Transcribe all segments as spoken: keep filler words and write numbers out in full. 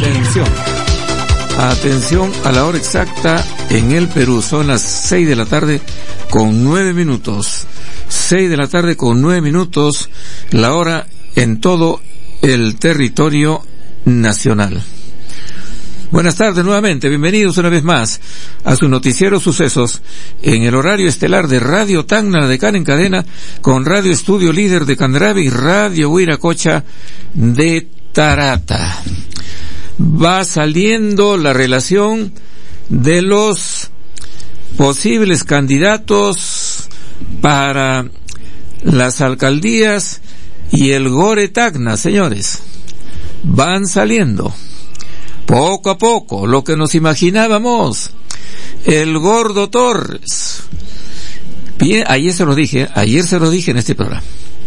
Atención. Atención a la hora exacta en el Perú. Son las seis de la tarde con nueve minutos. Seis de la tarde con nueve minutos. La hora en todo el territorio nacional. Buenas tardes nuevamente, bienvenidos una vez más a su noticiero Sucesos en el horario estelar de Radio Tacna de Can en Cadena con Radio Estudio Líder de Candravi y Radio Huiracocha de Tarata. Va saliendo la relación de los posibles candidatos para las alcaldías y el Gore Tacna, señores. Van saliendo. Poco a poco, lo que nos imaginábamos, el Gordo Torres. Bien, ayer se lo dije, ayer se lo dije en este programa.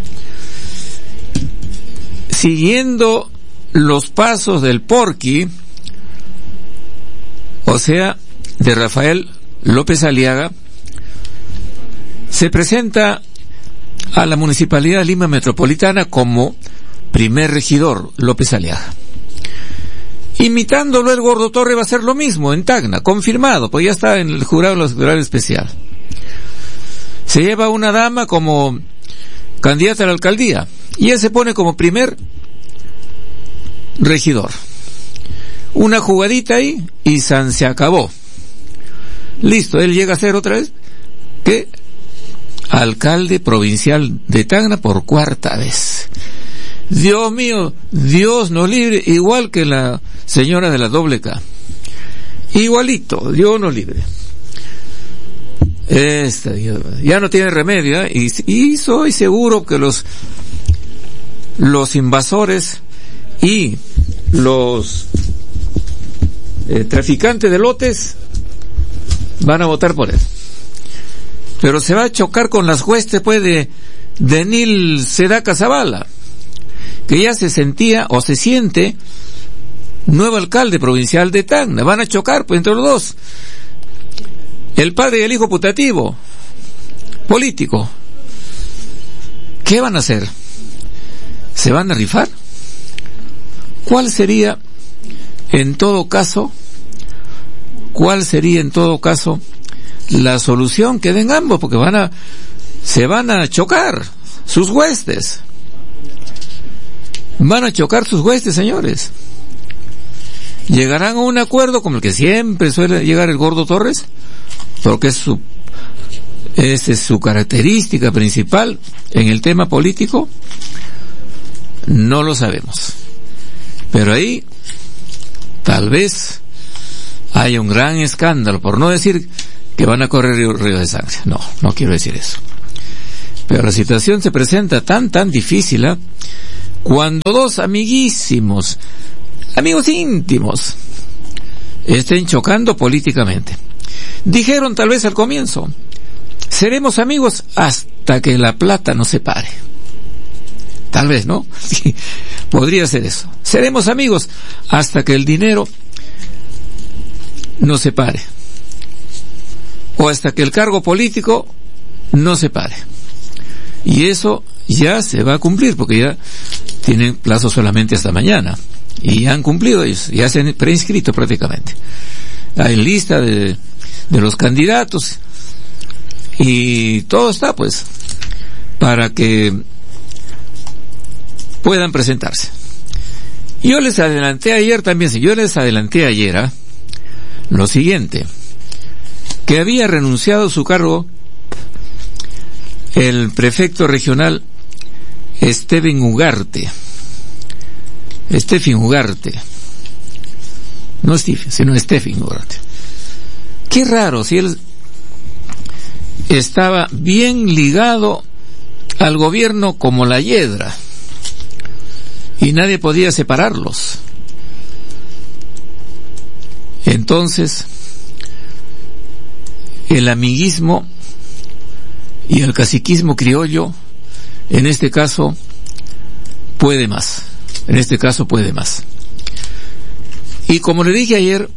Siguiendo los pasos del Porqui, o sea, de Rafael López Aliaga, se presenta a la Municipalidad de Lima Metropolitana como primer regidor López Aliaga. Imitándolo el Gordo Torre va a ser lo mismo en Tacna, confirmado, pues ya está en el jurado electoral especial. Se lleva una dama como candidata a la alcaldía y él se pone como primer regidor. Una jugadita ahí y san se acabó. Listo, él llega a ser otra vez que alcalde provincial de Tacna por cuarta vez. Dios mío, Dios nos libre, igual que la señora de la doble K. Igualito, Dios nos libre. Esta, ya no tiene remedio, ¿eh? y, y soy seguro que los los invasores y los eh, traficantes de lotes van a votar por él. Pero se va a chocar con las huestes, pues, de Denil Sedaca Zavala, que ya se sentía o se siente nuevo alcalde provincial de Tacna. Van a chocar pues entre los dos, el padre y el hijo putativo político. ¿Qué van a hacer? ¿Se van a rifar? ¿Cuál sería en todo caso cuál sería en todo caso la solución que den ambos? Porque van a se van a chocar sus huestes. Van a chocar sus huestes, señores. ¿Llegarán a un acuerdo como el que siempre suele llegar el Gordo Torres? Porque es su, esa es su característica principal en el tema político. No lo sabemos. Pero ahí, tal vez, haya un gran escándalo, por no decir que van a correr río, río de sangre. No, no quiero decir eso. Pero la situación se presenta tan, tan difícil, ¿eh? Cuando dos amiguísimos, amigos íntimos, estén chocando políticamente. Dijeron tal vez al comienzo, seremos amigos hasta que la plata nos separe. Tal vez, ¿no? Sí, podría ser eso. Seremos amigos hasta que el dinero nos separe. O hasta que el cargo político nos separe. Y eso ya se va a cumplir, porque ya tienen plazo solamente hasta mañana. Y ya han cumplido ellos, ya se han preinscrito prácticamente. Hay lista de, de los candidatos. Y todo está, pues, para que puedan presentarse. Yo les adelanté ayer también, si yo les adelanté ayer, ¿eh? lo siguiente, que había renunciado a su cargo el prefecto regional Esteban Ugarte. Esteban Ugarte. No Stephen, sino Esteban Ugarte. Qué raro, si él estaba bien ligado al gobierno como la hiedra y nadie podía separarlos. Entonces, el amiguismo y el caciquismo criollo, en este caso, puede más. En este caso puede más. Y como le dije ayer,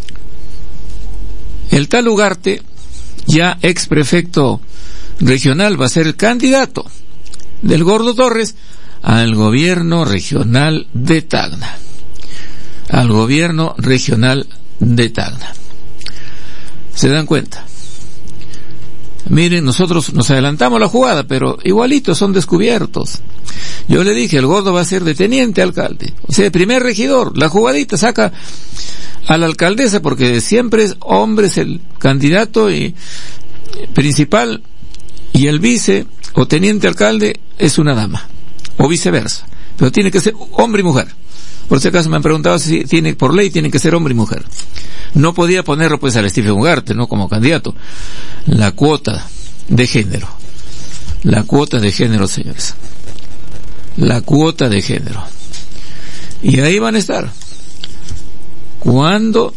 el tal Ugarte, ya ex prefecto regional, va a ser el candidato del Gordo Torres al gobierno regional de Tacna. al gobierno regional de Tacna. ¿Se dan cuenta? Miren, nosotros nos adelantamos la jugada, pero igualitos son descubiertos. Yo le dije, el gordo va a ser de teniente alcalde, o sea, de primer regidor. La jugadita saca a la alcaldesa porque siempre es hombre, es el candidato y principal, y el vice o teniente alcalde es una dama, o viceversa, pero tiene que ser hombre y mujer. Por si acaso me han preguntado si tiene, por ley tiene que ser hombre y mujer. No podía ponerlo pues al Stephen Ugarte, ¿no? Como candidato. La cuota de género. La cuota de género, señores. La cuota de género. Y ahí van a estar. Cuando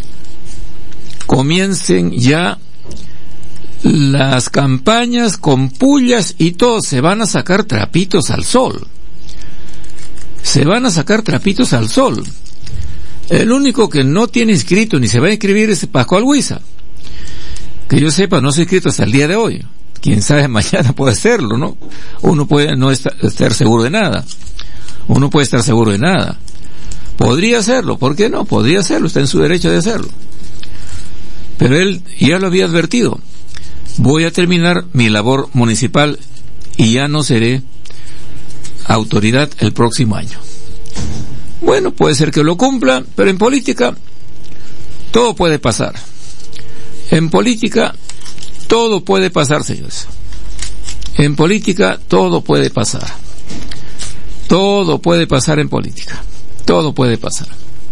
comiencen ya las campañas con pullas y todo, se van a sacar trapitos al sol. Se van a sacar trapitos al sol. El único que no tiene inscrito ni se va a inscribir es Pascual Huiza. Que yo sepa, no se ha inscrito hasta el día de hoy. Quién sabe, mañana puede serlo, ¿no? Uno puede no estar, estar seguro de nada. Uno puede estar seguro de nada. Podría hacerlo, ¿por qué no? Podría hacerlo, está en su derecho de hacerlo. Pero él ya lo había advertido. Voy a terminar mi labor municipal y ya no seré autoridad el próximo año. Bueno, puede ser que lo cumpla, pero en política todo puede pasar. En política todo puede pasar, señores. En política todo puede pasar. Todo puede pasar en política. Todo puede pasar.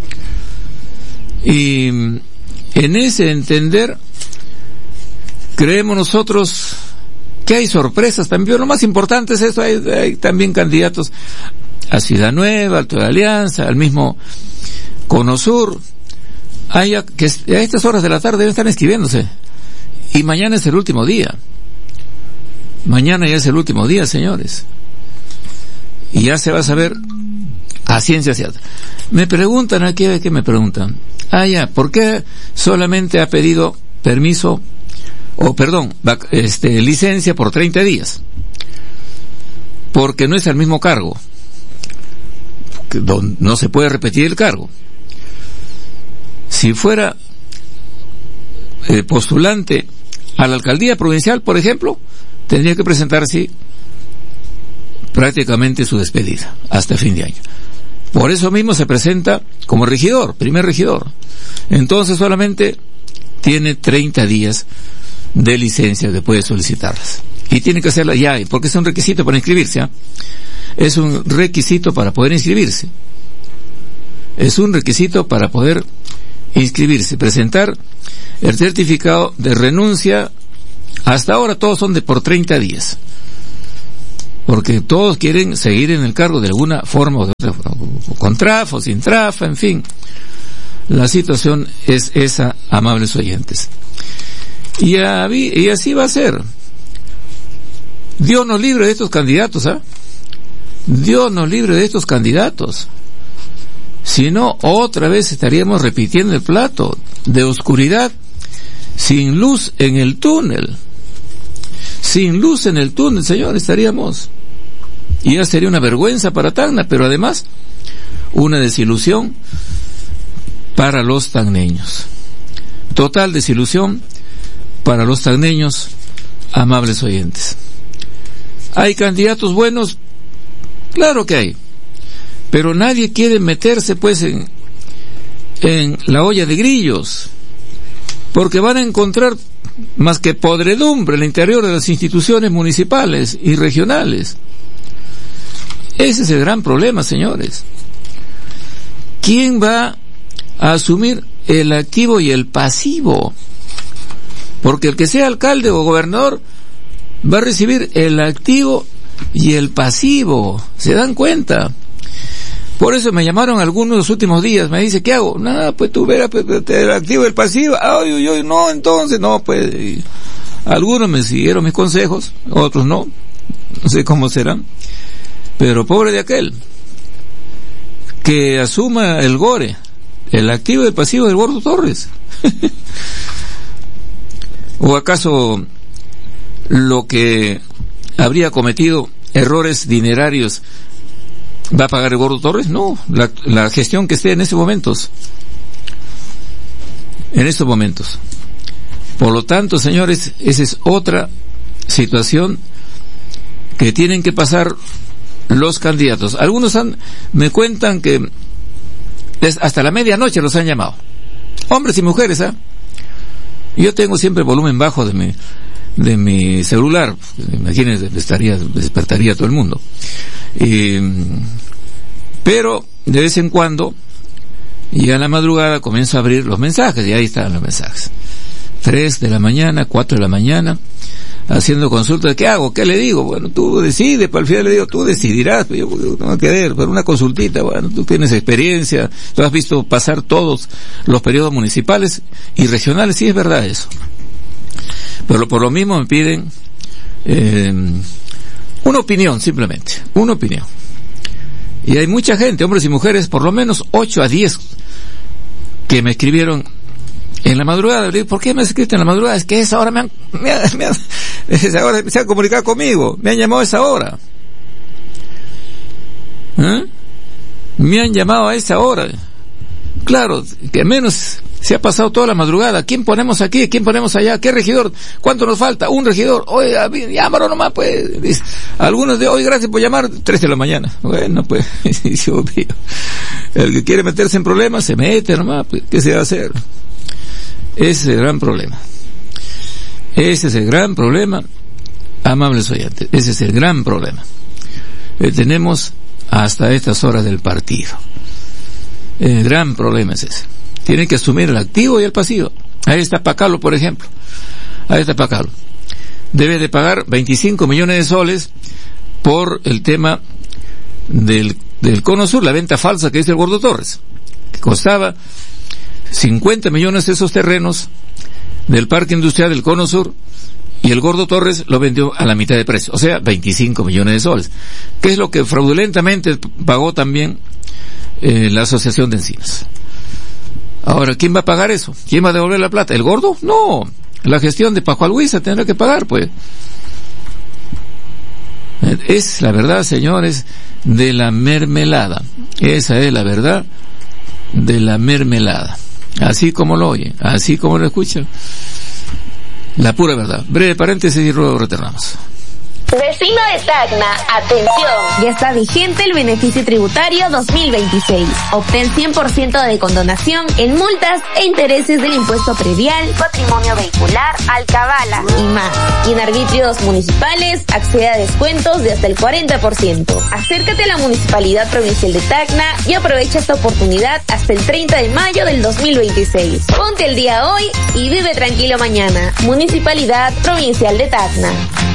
Y en ese entender creemos nosotros que hay sorpresas también. Lo más importante es eso, hay, hay también candidatos a Ciudad Nueva, Alto de Alianza, al mismo Cono Sur. Hay a, que a estas horas de la tarde deben estar inscribiéndose. Y mañana es el último día. Mañana ya es el último día, señores. Y ya se va a saber a ciencia cierta. Me preguntan aquí, ¿qué me preguntan? Ah, ya, ¿por qué solamente ha pedido permiso o perdón, este, licencia por treinta días? Porque no es el mismo cargo. No se puede repetir el cargo. Si fuera eh, postulante a la alcaldía provincial, por ejemplo, tendría que presentarse prácticamente su despedida hasta fin de año. Por eso mismo se presenta como regidor, primer regidor. Entonces solamente tiene treinta días de licencia que puede solicitarlas. Y tiene que hacerla ya, porque es un requisito para inscribirse, ¿eh? Es un requisito para poder inscribirse. Es un requisito para poder inscribirse, presentar el certificado de renuncia. Hasta ahora todos son de por treinta días. Porque todos quieren seguir en el cargo de alguna forma, o de otra, con trafa, sin trafa, en fin. La situación es esa, amables oyentes. Y, a, y así va a ser. Dios nos libre de estos candidatos, ¿ah? ¿eh? Dios nos libre de estos candidatos. Si no, otra vez estaríamos repitiendo el plato de oscuridad, sin luz en el túnel. Sin luz en el túnel, señor, estaríamos. Y ya sería una vergüenza para Tacna, pero además una desilusión para los tacneños. Total desilusión para los tacneños, amables oyentes. ¿Hay candidatos buenos? Claro que hay. Pero nadie quiere meterse pues en, en la olla de grillos, porque van a encontrar más que podredumbre en el interior de las instituciones municipales y regionales. Ese es el gran problema, señores. ¿Quién va a asumir el activo y el pasivo? Porque el que sea alcalde o gobernador va a recibir el activo y el pasivo. ¿Se dan cuenta? Por eso me llamaron algunos los últimos días. Me dice, ¿qué hago? Nada, pues tú verás pues, el activo y el pasivo. Ay, ay, ay, no, entonces, no, pues. Y algunos me siguieron mis consejos, otros no. No sé cómo serán. Pero pobre de aquel que asuma el gore, el activo y el pasivo del Gordo Torres. ¿O acaso lo que habría cometido errores dinerarios ¿Va a pagar el Gordo Torres? No, la, la gestión que esté en estos momentos. En estos momentos. Por lo tanto, señores, esa es otra situación que tienen que pasar los candidatos. Algunos han, me cuentan que es hasta la medianoche los han llamado. Hombres y mujeres, ¿ah? ¿eh? Yo tengo siempre el volumen bajo de mi, de mi celular. Imagínense, estaría, despertaría todo el mundo. Y, pero, de vez en cuando, y a la madrugada comienzo a abrir los mensajes, y ahí están los mensajes. Tres de la mañana, cuatro de la mañana, haciendo consultas. ¿Qué hago? ¿Qué le digo? Bueno, tú decides, para el final le digo, tú decidirás, pero yo no voy a querer, pero una consultita, bueno, tú tienes experiencia, tú has visto pasar todos los periodos municipales y regionales, sí es verdad eso. Pero por lo mismo me piden eh, una opinión, simplemente, una opinión. Y hay mucha gente, hombres y mujeres, por lo menos ocho a diez, que me escribieron en la madrugada. Le digo, ¿por qué me has escrito en la madrugada? Es que a esa hora me han, me han, me han, esa hora se han comunicado conmigo, me han llamado a esa hora. ¿Eh? Me han llamado a esa hora. Claro, que menos se ha pasado toda la madrugada. ¿Quién ponemos aquí? ¿Quién ponemos allá? ¿Qué regidor? ¿Cuánto nos falta? Un regidor. Oye, llámalo nomás, pues. Dice, algunos de hoy, gracias por llamar, tres de la mañana. Bueno, pues, Dios mío. El que quiere meterse en problemas, se mete nomás, pues, ¿qué se va a hacer? Ese es el gran problema. Ese es el gran problema, amables oyentes. Ese es el gran problema. Eh, tenemos hasta estas horas del partido. El gran problema es ese. Tienen que asumir el activo y el pasivo. Ahí está Pacalo, por ejemplo. Ahí está Pacalo. Debe de pagar veinticinco millones de soles por el tema del, del Cono Sur, la venta falsa que dice el Gordo Torres, que costaba cincuenta millones de esos terrenos del Parque Industrial del Cono Sur, y el Gordo Torres lo vendió a la mitad de precio, o sea, veinticinco millones de soles, que es lo que fraudulentamente pagó también eh, la Asociación de Encinas. Ahora, ¿quién va a pagar eso? ¿Quién va a devolver la plata? ¿El Gordo? No, la gestión de Pascual Huiza tendrá que pagar, pues. Es la verdad, señores, de la mermelada. Esa es la verdad de la mermelada. Así como lo oyen, así como lo escuchan. La pura verdad. Breve paréntesis y luego retornamos. Vecino de Tacna, atención. Ya está vigente el beneficio tributario dos mil veintiséis. Obtén cien por ciento de condonación en multas e intereses del impuesto predial, patrimonio vehicular, alcabala y más. Y en arbitrios municipales accede a descuentos de hasta el cuarenta por ciento. Acércate a la Municipalidad Provincial de Tacna y aprovecha esta oportunidad hasta el treinta de mayo del dos mil veintiséis. Ponte el día hoy y vive tranquilo mañana. Municipalidad Provincial de Tacna.